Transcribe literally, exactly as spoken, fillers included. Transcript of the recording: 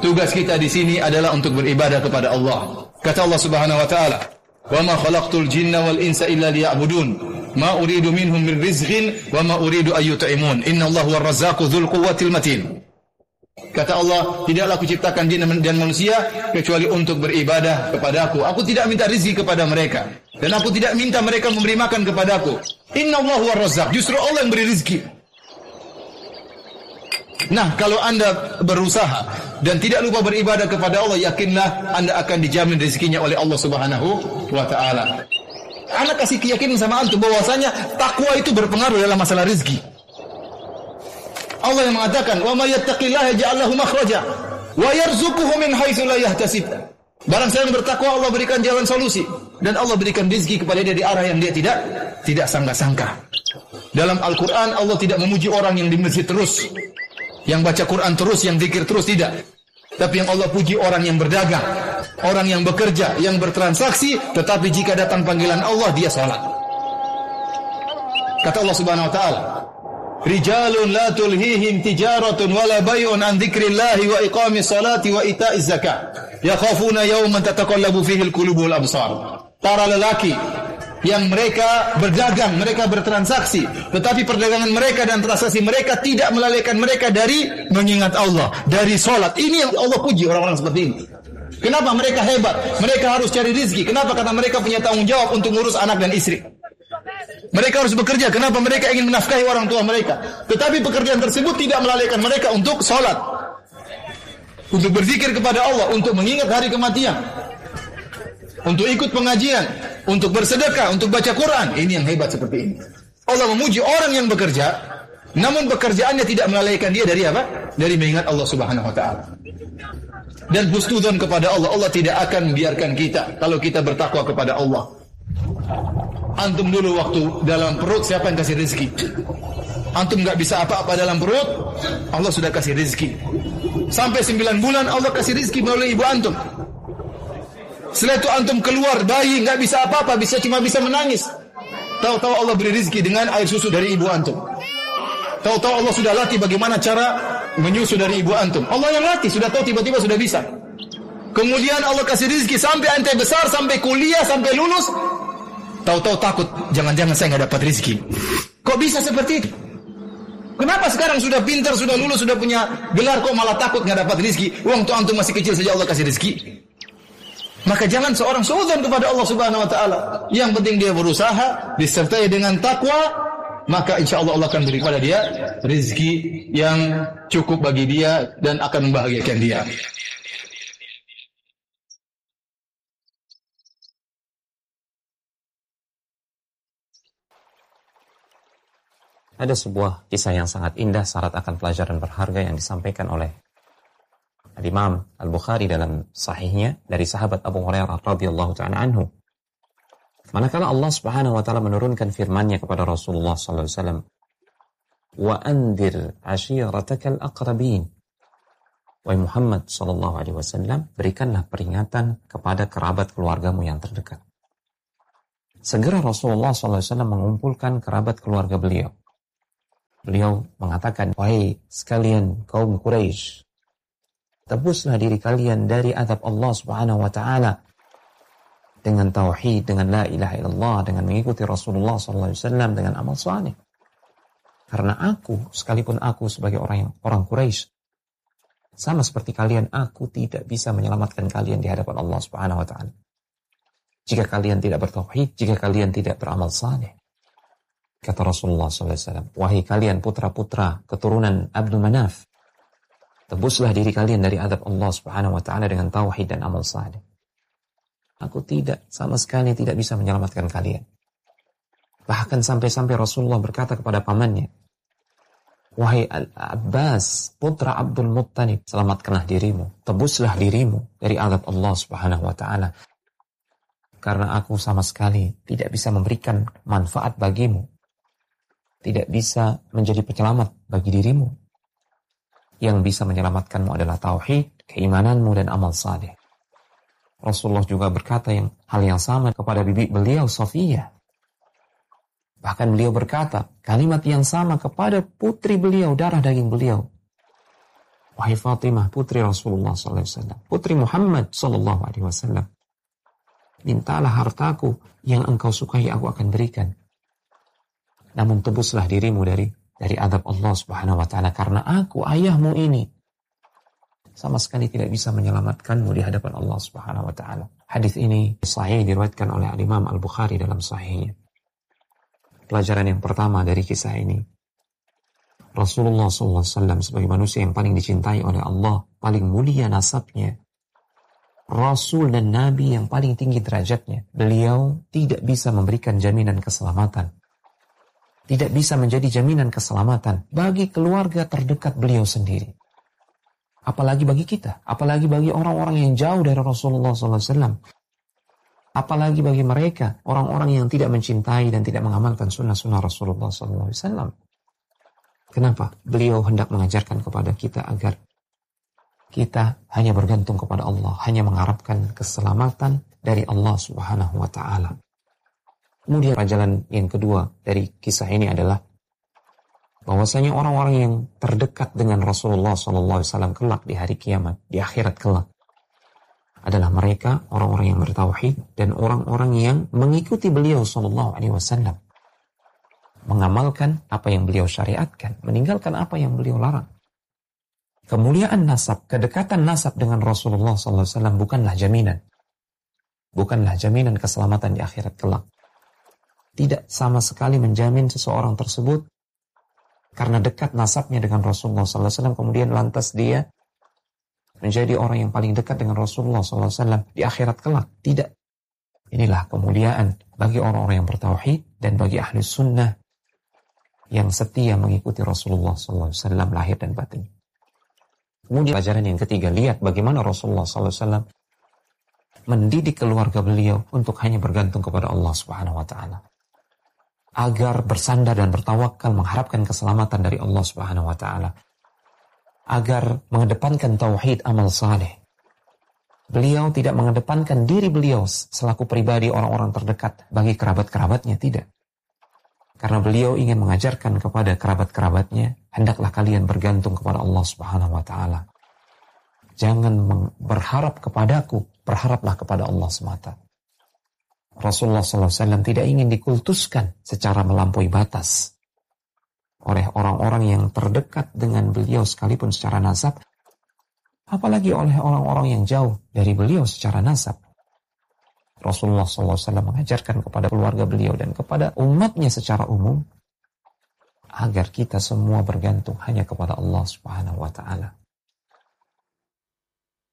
Tugas kita di sini adalah untuk beribadah kepada Allah. Kata Allah Subhanahu wa taala, "Wa ma khalaqtul jinna wal insa illa liya'budun. Ma uridu minhum min rizqin wa ma uridu an yut'imun. Innallaha huwar razzaqu dzul quwwatil matin." Kata Allah, tidaklah aku ciptakan jin dan manusia kecuali untuk beribadah kepadaku. Aku tidak minta rezeki kepada mereka, dan aku tidak minta mereka memberi makan kepadaku. Innallaha huwar razzaq. Justru Allah yang beri rezeki. Nah, kalau Anda berusaha dan tidak lupa beribadah kepada Allah, yakinlah Anda akan dijamin rezekinya oleh Allah Subhanahu wa taala. Anda kasih keyakinan sama antum bahwasanya takwa itu berpengaruh dalam masalah rezeki. Allah yang mengatakan, "Wa may yattaqillaha yaj'al lahu makhraja wa yarzuquhu min haitsu la yahtasib." Barang siapa yang bertakwa, Allah berikan jalan solusi dan Allah berikan rezeki kepada dia di arah yang dia tidak tidak sangka-sangka. Dalam Al-Qur'an Allah tidak memuji orang yang di masjid terus, yang baca Quran terus, yang zikir terus, tidak. Tapi yang Allah puji orang yang berdagang, orang yang bekerja, yang bertransaksi, tetapi jika datang panggilan Allah, dia salat. Kata Allah Subhanahu wa taala, "Rijalun la tulhihim tijaratun wala bay'un an dzikrillahi wa iqamis salati wa ita'iz zakah. Yakhafuna yawman tataqallabu fihi al-qulubu wal absar." Para lelaki yang mereka berdagang, mereka bertransaksi, tetapi perdagangan mereka dan transaksi mereka tidak melalaikan mereka dari mengingat Allah, dari solat. Ini yang Allah puji orang-orang seperti ini. Kenapa mereka hebat? Mereka harus cari rezeki. Kenapa? Karena mereka punya tanggung jawab untuk ngurus anak dan istri. Mereka harus bekerja. Kenapa? Mereka ingin menafkahi orang tua mereka. Tetapi pekerjaan tersebut tidak melalaikan mereka untuk solat, untuk berzikir kepada Allah, untuk mengingat hari kematian, untuk ikut pengajian, untuk bersedekah, untuk baca Quran. Ini yang hebat seperti ini. Allah memuji orang yang bekerja, namun pekerjaannya tidak melalaikan dia dari apa? Dari mengingat Allah Subhanahu wa taala. Dan husnudzon kepada Allah. Allah tidak akan membiarkan kita kalau kita bertakwa kepada Allah. Antum dulu waktu dalam perut, siapa yang kasih rezeki? Antum enggak bisa apa-apa dalam perut, Allah sudah kasih rezeki. Sampai sembilan bulan Allah kasih rezeki melalui ibu antum. Setelah itu antum keluar bayi, enggak bisa apa-apa, bisa cuma bisa menangis. Tahu-tahu Allah beri rezeki dengan air susu dari ibu antum. Tahu-tahu Allah sudah latih bagaimana cara menyusu dari ibu antum. Allah yang latih, sudah tahu, tiba-tiba sudah bisa. Kemudian Allah kasih rezeki sampai ente besar, sampai kuliah, sampai lulus. Tahu-tahu takut, jangan-jangan saya enggak dapat rezeki. Kok bisa seperti itu? Kenapa sekarang sudah pintar, sudah lulus, sudah punya gelar, kok malah takut enggak dapat rezeki? Uang tuh antum masih kecil saja Allah kasih rezeki. Maka jangan seorang suudzon kepada Allah Subhanahu wa taala. Yang penting dia berusaha disertai dengan takwa, maka insya Allah Allah akan beri kepada dia rezeki yang cukup bagi dia dan akan membahagiakan dia. Ada sebuah kisah yang sangat indah syarat akan pelajaran berharga yang disampaikan oleh Imam Al-Bukhari dalam sahihnya dari sahabat Abu Hurairah radhiyallahu ta'ala anhu. Manakala Allah Subhanahu wa taala menurunkan firman-Nya kepada Rasulullah sallallahu alaihi wasallam, "Wa anzir ashiratakal aqrabin." Wahai Muhammad sallallahu alaihi wasallam, berikanlah peringatan kepada kerabat keluargamu yang terdekat. Segera Rasulullah sallallahu alaihi wasallam mengumpulkan kerabat keluarga beliau. Beliau mengatakan, "Wahai sekalian kaum Quraisy, tebuslah diri kalian dari azab Allah Subhanahu wa taala dengan tauhid, dengan la ilaha illallah, dengan mengikuti Rasulullah sallallahu alaihi wasallam, dengan amal saleh. Karena aku, sekalipun aku sebagai orang yang orang Quraisy, sama seperti kalian, aku tidak bisa menyelamatkan kalian di hadapan Allah Subhanahu wa taala. Jika kalian tidak bertauhid, jika kalian tidak beramal saleh." Kata Rasulullah sallallahu alaihi wasallam, "Wahai kalian putra-putra keturunan Abdul Manaf, tebuslah diri kalian dari azab Allah Subhanahu wa taala dengan tauhid dan amal saleh. Aku tidak, sama sekali tidak bisa menyelamatkan kalian." Bahkan sampai-sampai Rasulullah berkata kepada pamannya, "Wahai Al-Abbas, putra Abdul Muttalib, selamatkanlah dirimu, tebuslah dirimu dari azab Allah Subhanahu wa taala. Karena aku sama sekali tidak bisa memberikan manfaat bagimu, tidak bisa menjadi penyelamat bagi dirimu. Yang bisa menyelamatkanmu adalah tauhid, keimananmu, dan amal saleh." Rasulullah juga berkata yang hal yang sama kepada bibi beliau Safiyah. Bahkan beliau berkata kalimat yang sama kepada putri beliau, darah daging beliau, wahai Fatimah, putri Rasulullah sallallahu alaihi wasallam, putri Muhammad sallallahu alaihi wasallam, mintalah hartaku yang engkau sukai, aku akan berikan. Namun tebuslah dirimu dari dari azab Allah Subhanahu wa taala, karena aku ayahmu ini sama sekali tidak bisa menyelamatkanmu di hadapan Allah Subhanahu wa taala. Hadis ini sahih, diriwayatkan oleh Imam Al-Bukhari dalam sahihnya. Pelajaran yang pertama dari kisah ini, Rasulullah sallallahu alaihi wasallam sebagai manusia yang paling dicintai oleh Allah, paling mulia nasabnya, Rasul dan Nabi yang paling tinggi derajatnya, beliau tidak bisa memberikan jaminan keselamatan. Tidak bisa menjadi jaminan keselamatan bagi keluarga terdekat beliau sendiri. Apalagi bagi kita, apalagi bagi orang-orang yang jauh dari Rasulullah sallallahu alaihi wasallam. Apalagi bagi mereka, orang-orang yang tidak mencintai dan tidak mengamalkan sunnah-sunnah Rasulullah sallallahu alaihi wasallam. Kenapa? Beliau hendak mengajarkan kepada kita agar kita hanya bergantung kepada Allah, hanya mengharapkan keselamatan dari Allah Subhanahu wa taala. Kemudian pelajaran yang kedua dari kisah ini adalah bahwasanya orang-orang yang terdekat dengan Rasulullah sallallahu alaihi wasallam kelak di hari kiamat, di akhirat kelak, adalah mereka orang-orang yang bertauhid dan orang-orang yang mengikuti beliau sallallahu alaihi wasallam, mengamalkan apa yang beliau syariatkan, meninggalkan apa yang beliau larang. Kemuliaan nasab, kedekatan nasab dengan Rasulullah sallallahu alaihi wasallam bukanlah jaminan. Bukanlah jaminan keselamatan di akhirat kelak. Tidak sama sekali menjamin seseorang tersebut karena dekat nasabnya dengan Rasulullah sallallahu alaihi wasallam kemudian lantas dia menjadi orang yang paling dekat dengan Rasulullah sallallahu alaihi wasallam di akhirat kelak. Tidak. Inilah kemuliaan bagi orang-orang yang bertauhid dan bagi ahli sunnah yang setia mengikuti Rasulullah sallallahu alaihi wasallam lahir dan batin. Kemudian pelajaran yang ketiga, lihat bagaimana Rasulullah sallallahu alaihi wasallam mendidik keluarga beliau untuk hanya bergantung kepada Allah Subhanahu wa taala, agar bersandar dan bertawakal mengharapkan keselamatan dari Allah Subhanahu wa taala, agar mengedepankan tauhid amal saleh. Beliau tidak mengedepankan diri beliau selaku pribadi orang-orang terdekat bagi kerabat-kerabatnya, tidak. Karena beliau ingin mengajarkan kepada kerabat-kerabatnya, hendaklah kalian bergantung kepada Allah Subhanahu wa taala. Jangan berharap kepadaku, berharaplah kepada Allah semata. Rasulullah sallallahu alaihi wasallam tidak ingin dikultuskan secara melampaui batas oleh orang-orang yang terdekat dengan beliau sekalipun secara nasab, apalagi oleh orang-orang yang jauh dari beliau secara nasab. Rasulullah sallallahu alaihi wasallam mengajarkan kepada keluarga beliau dan kepada umatnya secara umum agar kita semua bergantung hanya kepada Allah Subhanahu wa taala.